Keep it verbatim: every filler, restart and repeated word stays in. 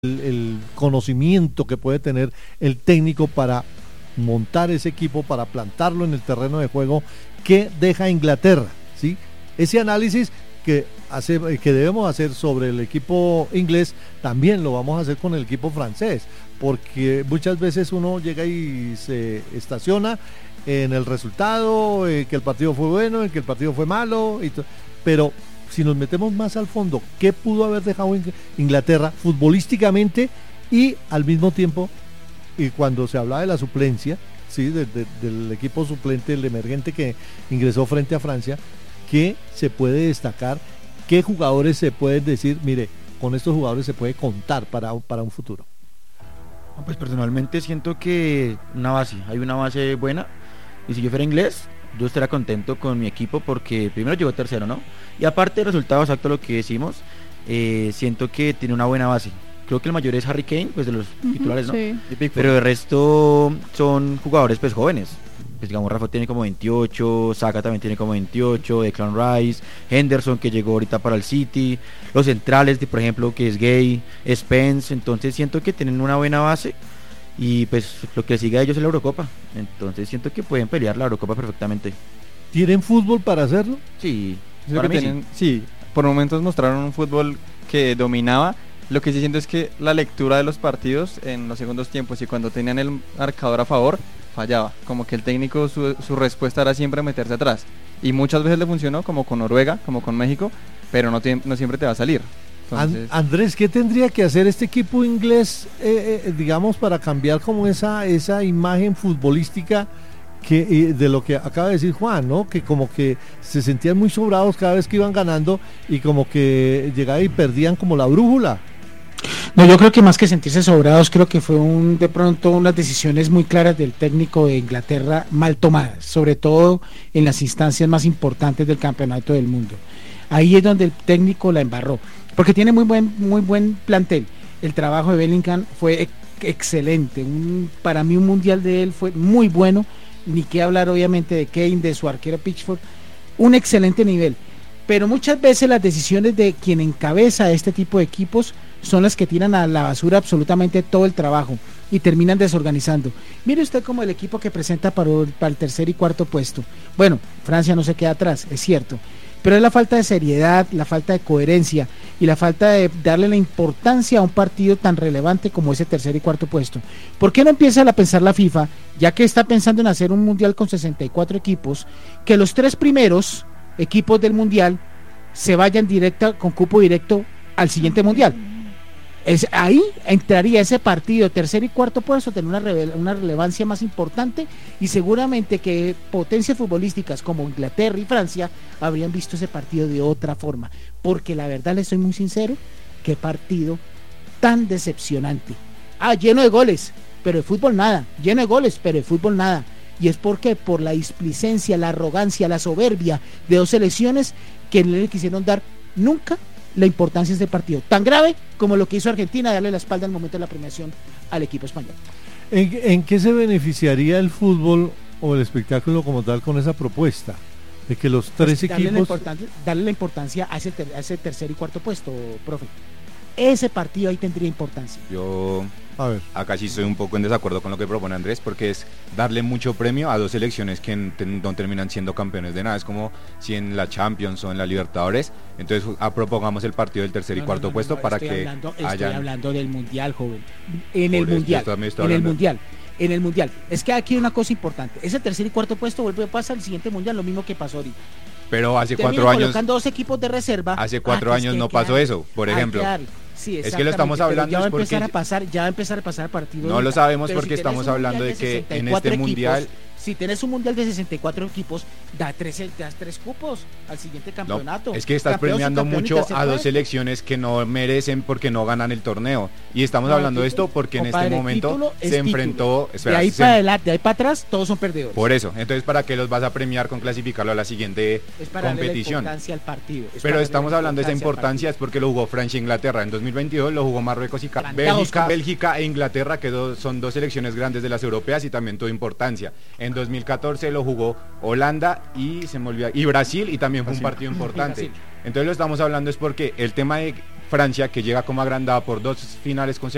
el, el conocimiento que puede tener el técnico para montar ese equipo, para plantarlo en el terreno de juego que deja Inglaterra, ¿sí? Ese análisis que, hace, que debemos hacer sobre el equipo inglés, también lo vamos a hacer con el equipo francés, porque muchas veces uno llega y se estaciona en el resultado, eh, que el partido fue bueno, en que el partido fue malo, y pero si nos metemos más al fondo, ¿qué pudo haber dejado Inglaterra futbolísticamente? Y al mismo tiempo, y cuando se habla de la suplencia, ¿sí? de, de, del equipo suplente, el emergente que ingresó frente a Francia, ¿qué se puede destacar? ¿Qué jugadores se pueden decir, mire, con estos jugadores se puede contar para, para un futuro? Pues personalmente siento que una base, hay una base buena, y si yo fuera inglés, yo estaría contento con mi equipo porque primero llegó tercero, ¿no? Y aparte del resultado exacto lo que decimos, eh, siento que tiene una buena base. Creo que el mayor es Harry Kane, pues de los uh-huh, titulares, ¿no? Sí. Pero el resto son jugadores pues jóvenes. Pues digamos, Rafa tiene como veintiocho, Saka también tiene como veintiocho, Declan Rice, Henderson que llegó ahorita para el City, los centrales, de, por ejemplo, que es Gay, Spence, entonces siento que tienen una buena base y pues lo que sigue a ellos es la Eurocopa, entonces siento que pueden pelear la Eurocopa perfectamente. ¿Tienen fútbol para hacerlo? Sí, para mí tienen, sí. sí, por momentos mostraron un fútbol que dominaba. Lo que sí siento es que la lectura de los partidos en los segundos tiempos y cuando tenían el marcador a favor, fallaba, como que el técnico su, su respuesta era siempre meterse atrás y muchas veces le funcionó, como con Noruega, como con México, pero no, te, no siempre te va a salir. Entonces... Andrés, ¿qué tendría que hacer este equipo inglés, eh, eh, digamos, para cambiar como esa, esa imagen futbolística que eh, de lo que acaba de decir Juan, ¿no? Que como que se sentían muy sobrados cada vez que iban ganando y como que llegaban y perdían como la brújula? No, yo creo que más que sentirse sobrados, creo que fue un de pronto unas decisiones muy claras del técnico de Inglaterra mal tomadas, sobre todo en las instancias más importantes del campeonato del mundo. Ahí es donde el técnico la embarró, porque tiene muy buen muy buen plantel. El trabajo de Bellingham fue ex- excelente, un, para mí un mundial de él fue muy bueno, ni que hablar obviamente de Kane, de su arquero Pickford, un excelente nivel. Pero muchas veces las decisiones de quien encabeza este tipo de equipos son las que tiran a la basura absolutamente todo el trabajo y terminan desorganizando. Mire usted como el equipo que presenta para, para el tercer y cuarto puesto. Bueno, Francia no se queda atrás, es cierto, pero es la falta de seriedad, la falta de coherencia y la falta de darle la importancia a un partido tan relevante como ese tercer y cuarto puesto. ¿Por qué no empieza a pensar la FIFA, ya que está pensando en hacer un mundial con sesenta y cuatro equipos, que los tres primeros equipos del mundial se vayan directa con cupo directo al siguiente mundial? Es, ahí entraría ese partido tercer y cuarto puesto, tener una, rele- una relevancia más importante y seguramente que potencias futbolísticas como Inglaterra y Francia habrían visto ese partido de otra forma, porque la verdad les soy muy sincero, qué partido tan decepcionante. Ah, lleno de goles, pero de fútbol nada, lleno de goles, pero de fútbol nada. Y es porque por la displicencia, la arrogancia, la soberbia de dos selecciones que no le quisieron dar nunca la importancia de este partido, tan grave como lo que hizo Argentina, darle la espalda al momento de la premiación al equipo español. ¿En, en qué se beneficiaría el fútbol o el espectáculo como tal con esa propuesta? De que los tres pues darle equipos... La darle la importancia a ese, ter, a ese tercer y cuarto puesto, profe. Ese partido ahí tendría importancia. Yo... A ver. Acá sí estoy un poco en desacuerdo con lo que propone Andrés, porque es darle mucho premio a dos selecciones que no terminan siendo campeones de nada. Es como si en la Champions o en la Libertadores, entonces a, propongamos el partido del tercer y no, cuarto no, no, puesto no, para que hablando, hayan... Estoy hablando del Mundial, joven. En el Por Mundial, en hablando. el Mundial. En el Mundial. Es que aquí hay una cosa importante. Ese tercer y cuarto puesto vuelve a pasar al siguiente Mundial, lo mismo que pasó ahorita. Pero hace Termino cuatro años... colocando dos equipos de reserva. Hace cuatro ah, años no pasó quedar, eso, por ejemplo. Sí, es que lo estamos hablando ya va a porque empezar a pasar, ya va a empezar a pasar partidos. No lo sabemos porque si estamos hablando de que en este equipos, mundial, si tenés un mundial de sesenta y cuatro equipos, da tres, das tres cupos al siguiente campeonato. No, es que estás campeón, premiando mucho a dos selecciones que no merecen porque no ganan el torneo. Y estamos no, hablando título, de esto porque en este momento se enfrentó. Espera, de ahí para adelante, de ahí para atrás, todos son perdedores. Por eso, entonces ¿para qué los vas a premiar con clasificarlo a la siguiente es para competición? Darle la importancia al partido. Es Pero estamos hablando de esa importancia es porque lo jugó Francia e Inglaterra. En dos mil veintidós lo jugó Marruecos y Ca- Bélgica, Bélgica e Inglaterra, que do, son dos selecciones grandes de las europeas y también tuvo importancia. En dos mil catorce lo jugó Holanda y se me olvidó, y Brasil, y también fue Brasil. Un partido importante. Entonces lo estamos hablando es porque el tema de Francia, que llega como agrandada por dos finales consecutivas,